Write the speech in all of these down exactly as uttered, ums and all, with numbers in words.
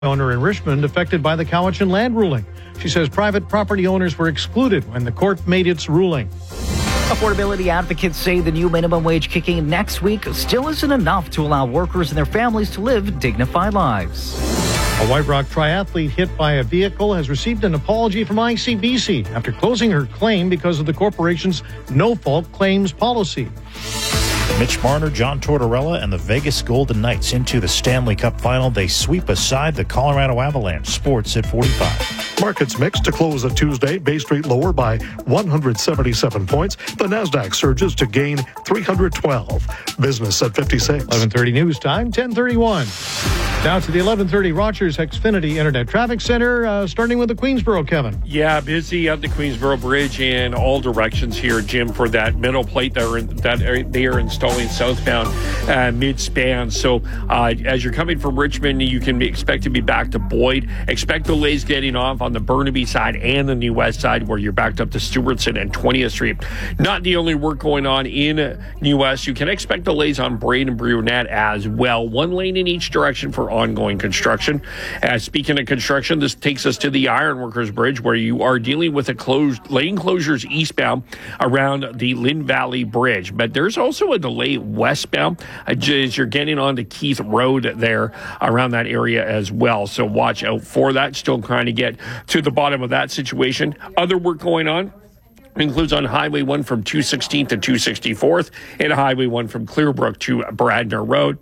owner in Richmond affected by the Cowichan land ruling. She says private property owners were excluded when the court made its ruling. Affordability advocates say the new minimum wage kicking in next week still isn't enough to allow workers and their families to live dignified lives. A White Rock triathlete hit by a vehicle has received an apology from I C B C after closing her claim because of the corporation's no-fault claims policy. Mitch Marner, John Tortorella, and the Vegas Golden Knights into the Stanley Cup final. They sweep aside the Colorado Avalanche. Sports at forty-five. Markets mixed to close at Tuesday. Bay Street lower by one hundred seventy-seven points. The Nasdaq surges to gain three hundred twelve. Business at fifty-six. eleven thirty news time, ten thirty-one. Now to the eleven thirty Rogers Xfinity Internet Traffic Center, uh, starting with the Queensboro, Kevin. Yeah, busy at the Queensboro Bridge in all directions here, Jim, for that middle plate that, are in, that are, they are installing southbound uh, mid-span. So uh, as you're coming from Richmond, you can be, expect to be back to Boyd. Expect delays getting off on the Burnaby side and the New West side, where you're backed up to Stewartson and twentieth Street. Not the only work going on in New West. You can expect delays on Braid and Brunette as well. One lane in each direction for ongoing construction. Uh, speaking of construction, this takes us to the Ironworkers Bridge, where you are dealing with a closed lane closures eastbound around the Lynn Valley Bridge. But there's also a delay westbound as you're getting onto Keith Road there around that area as well. So watch out for that. Still trying to get to the bottom of that situation. Other work going on includes on Highway one from two sixteenth to two sixty-fourth and Highway one from Clearbrook to Bradner Road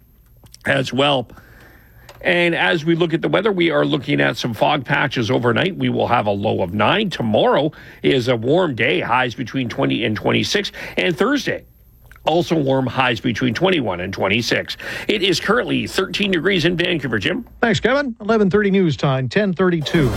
as well. And as we look at the weather, we are looking at some fog patches overnight. We will have a low of nine. Tomorrow is a warm day, highs between twenty and twenty-six. And Thursday, also warm, highs between twenty-one and twenty-six. It is currently thirteen degrees in Vancouver, Jim. Thanks, Kevin. eleven thirty news time, ten thirty-two.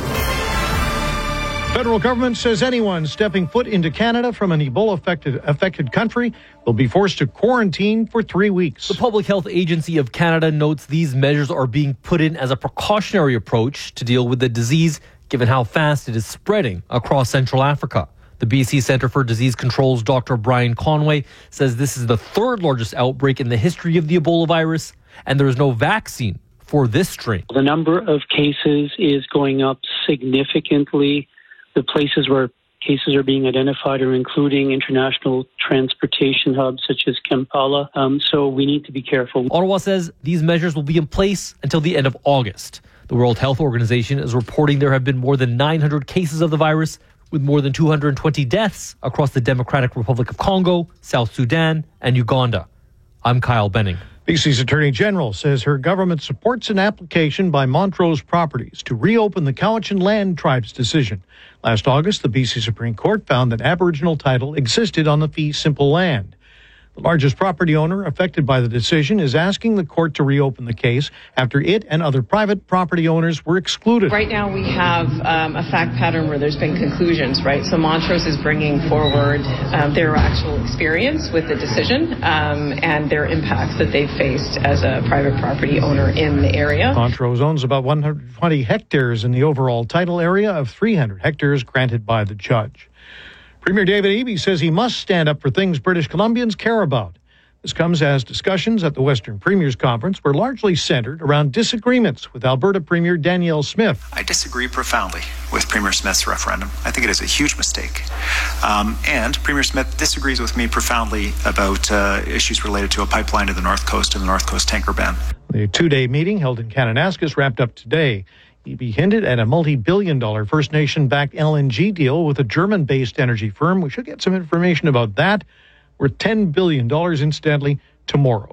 Federal government says anyone stepping foot into Canada from an Ebola-affected affected country will be forced to quarantine for three weeks. The Public Health Agency of Canada notes these measures are being put in as a precautionary approach to deal with the disease, given how fast it is spreading across Central Africa. The B C Centre for Disease Control's Doctor Brian Conway says this is the third largest outbreak in the history of the Ebola virus, and there is no vaccine for this strain. The number of cases is going up significantly. The places where cases are being identified are including international transportation hubs such as Kampala. Um, so we need to be careful. Ottawa says these measures will be in place until the end of August. The World Health Organization is reporting there have been more than nine hundred cases of the virus, with more than two hundred twenty deaths across the Democratic Republic of Congo, South Sudan, and Uganda. I'm Kyle Benning. B C's Attorney General says her government supports an application by Montrose Properties to reopen the Cowichan Land Tribe's decision. Last August, the B C Supreme Court found that Aboriginal title existed on the fee simple land. The largest property owner affected by the decision is asking the court to reopen the case after it and other private property owners were excluded. Right now we have um, a fact pattern where there's been conclusions, right? So Montrose is bringing forward um, their actual experience with the decision um, and their impacts that they've faced as a private property owner in the area. Montrose owns about one hundred twenty hectares in the overall title area of three hundred hectares granted by the judge. Premier David Eby says he must stand up for things British Columbians care about. This comes as discussions at the Western Premiers Conference were largely centered around disagreements with Alberta Premier Danielle Smith. I disagree profoundly with Premier Smith's referendum. I think it is a huge mistake. Um, and Premier Smith disagrees with me profoundly about uh, issues related to a pipeline to the North Coast and the North Coast tanker ban. The two-day meeting held in Kananaskis wrapped up today. Eby hinted at a multi-billion dollar First Nation-backed L N G deal with a German-based energy firm. We should get some information about that. Worth ten billion dollars, incidentally, tomorrow.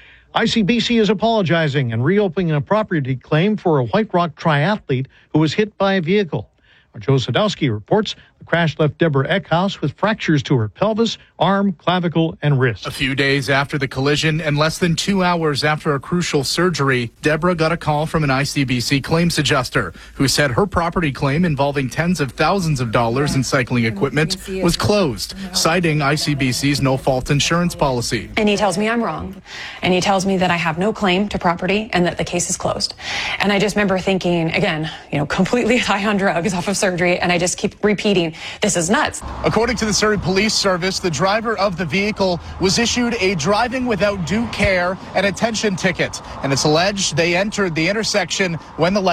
I C B C is apologizing and reopening a property claim for a White Rock triathlete who was hit by a vehicle. Our Joe Sadowski reports the crash left Deborah Eckhouse with fractures to her pelvis, arm, clavicle, and wrist. A few days after the collision and less than two hours after a crucial surgery, Deborah got a call from an I C B C claims adjuster who said her property claim involving tens of thousands of dollars in cycling equipment was closed, citing I C B C's no-fault insurance policy. And he tells me I'm wrong. And he tells me that I have no claim to property and that the case is closed. And I just remember thinking, again, you know, completely high on drugs off of surgery, and I just keep repeating, this is nuts. According to the Surrey Police Service, the driver of the vehicle was issued a driving without due care and attention ticket, and it's alleged they entered the intersection when the light